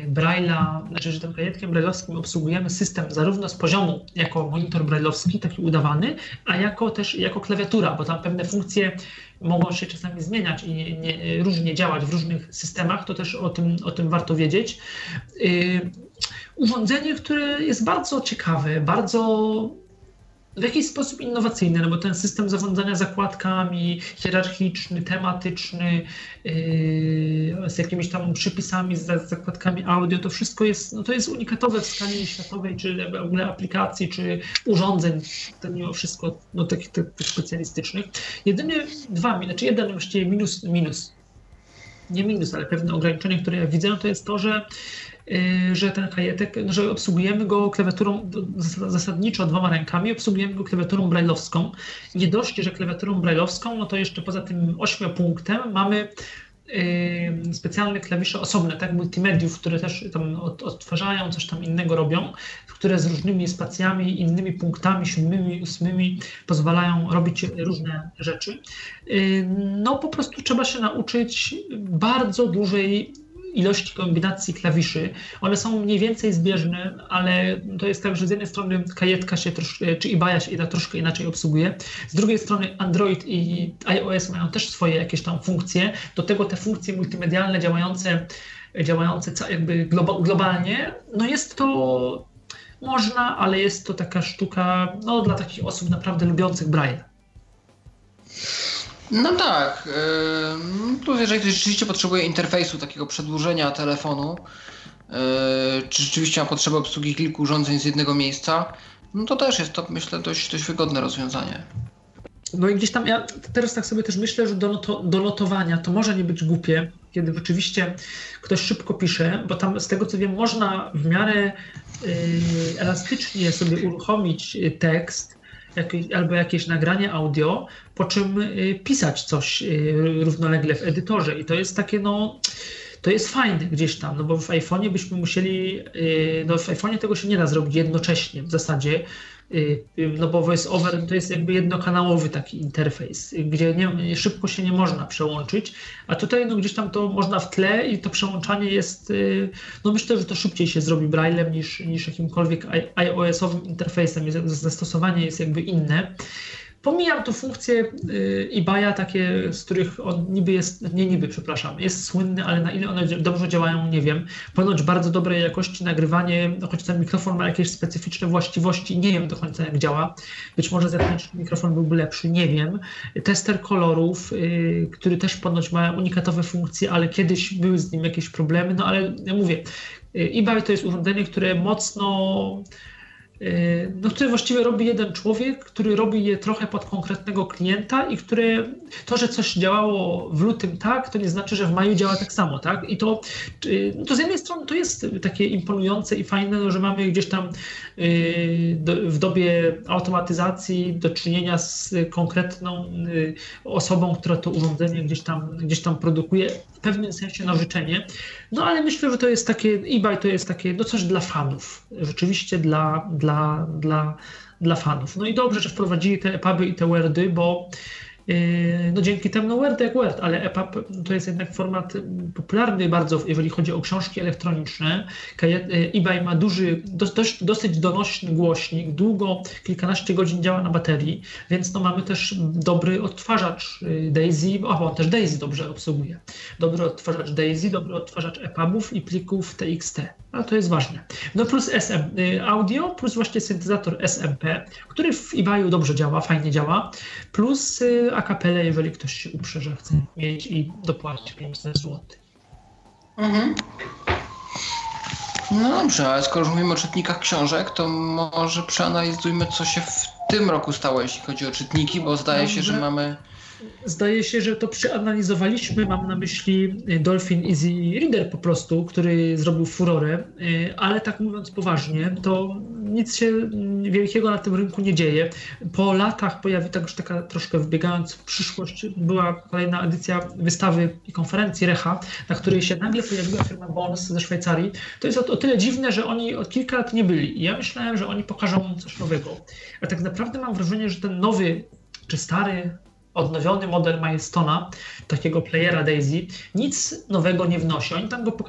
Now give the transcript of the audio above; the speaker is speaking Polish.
Braille'a, znaczy, że tym kajetkiem braille'owskim obsługujemy system zarówno z poziomu jako monitor braille'owski, taki udawany, a jako klawiatura, bo tam pewne funkcje mogą się czasami zmieniać i różnie działać w różnych systemach, to też o tym warto wiedzieć. Urządzenie, które jest bardzo ciekawe, bardzo w jakiś sposób innowacyjny, no bo ten system zarządzania zakładkami, hierarchiczny, tematyczny, z jakimiś tam przypisami, z zakładkami audio, to wszystko jest, no to jest unikatowe w skali światowej, czy w ogóle aplikacji, czy urządzeń, to mimo wszystko no, takich specjalistycznych. Jedynie jeden właściwie minus, ale pewne ograniczenie, które ja widzę, to jest to, że ten kajetek, że obsługujemy go klawiaturą zasadniczo 2 rękami, obsługujemy go klawiaturą braille'owską. Nie dość, że klawiaturą braille'owską, no to jeszcze poza tym 8-punktem mamy specjalne klawisze osobne, tak, multimediów, które też tam odtwarzają, coś tam innego robią, które z różnymi spacjami, innymi punktami, 7, 8 pozwalają robić różne rzeczy. No po prostu trzeba się nauczyć bardzo dużej ilości kombinacji klawiszy. One są mniej więcej zbieżne, ale to jest tak, że z jednej strony kajetka się czy eBay się troszkę inaczej obsługuje. Z drugiej strony Android i iOS mają też swoje jakieś tam funkcje. Do tego te funkcje multimedialne działające jakby globalnie, no jest to można, ale jest to taka sztuka no, dla takich osób naprawdę lubiących Braille. No tak, plus jeżeli ktoś rzeczywiście potrzebuje interfejsu, takiego przedłużenia telefonu, czy rzeczywiście ma potrzebę obsługi kilku urządzeń z jednego miejsca, no to też jest to, myślę, dość wygodne rozwiązanie. No i gdzieś tam ja teraz tak sobie też myślę, że do notowania to może nie być głupie, kiedy rzeczywiście ktoś szybko pisze, bo tam z tego co wiem można w miarę elastycznie sobie uruchomić tekst, albo jakieś nagranie audio, po czym pisać coś równolegle w edytorze. I to jest takie, no, to jest fajne gdzieś tam, no bo w iPhone'ie byśmy musieli, no w iPhone'ie tego się nie da zrobić jednocześnie w zasadzie, no bo VoiceOver to jest jakby jednokanałowy taki interfejs, gdzie szybko się nie można przełączyć, a tutaj no gdzieś tam to można w tle i to przełączanie jest, no myślę, że to szybciej się zrobi Braillem niż jakimkolwiek iOS-owym interfejsem, zastosowanie jest jakby inne. Pomijam tu funkcje eBaya takie, z których on jest słynny, ale na ile one dobrze działają, nie wiem. Ponoć bardzo dobrej jakości nagrywanie, choć ten mikrofon ma jakieś specyficzne właściwości, nie wiem do końca jak działa. Być może zewnętrzny mikrofon byłby lepszy, nie wiem. Tester kolorów, który też ponoć ma unikatowe funkcje, ale kiedyś były z nim jakieś problemy, no ale ja mówię, eBay to jest urządzenie, które które właściwie robi jeden człowiek, który robi je trochę pod konkretnego klienta i to, że coś działało w lutym tak, to nie znaczy, że w maju działa tak samo, tak? I to z jednej strony to jest takie imponujące i fajne, no, że mamy gdzieś tam w dobie automatyzacji do czynienia z konkretną osobą, która to urządzenie gdzieś tam produkuje, w pewnym sensie na życzenie. No ale myślę, że to jest takie, eBay to jest takie, no coś dla fanów, rzeczywiście dla fanów. No i dobrze, że wprowadzili te EPUBy i te Wordy, bo no dzięki temu, no Word jak Word, ale EPUB to jest jednak format popularny bardzo, jeżeli chodzi o książki elektroniczne. eBay ma dosyć donośny głośnik, długo, kilkanaście godzin działa na baterii, więc no mamy też dobry odtwarzacz Daisy, on też Daisy dobrze obsługuje. Dobry odtwarzacz Daisy, dobry odtwarzacz EPUBów i plików TXT. Ale to jest ważne. No plus audio, plus właśnie syntezator SMP, który w eBayu dobrze działa, fajnie działa, plus akapelę, jeżeli ktoś się uprze, że chce mieć i dopłacić 500 zł. Mhm. No dobrze, ale skoro już mówimy o czytnikach książek, to może przeanalizujmy, co się w tym roku stało, jeśli chodzi o czytniki, bo zdaje się, że mamy... Zdaje się, że to przeanalizowaliśmy. Mam na myśli Dolphin Easy Reader po prostu, który zrobił furorę, ale tak mówiąc poważnie, to nic się wielkiego na tym rynku nie dzieje. Po latach taka troszkę wbiegając w przyszłość, była kolejna edycja wystawy i konferencji Recha, na której się nagle pojawiła firma Bons ze Szwajcarii. To jest o tyle dziwne, że oni od kilka lat nie byli i ja myślałem, że oni pokażą coś nowego. A tak naprawdę mam wrażenie, że ten nowy czy stary odnowiony model Milestona, takiego playera Daisy, nic nowego nie wnosi. Oni tam go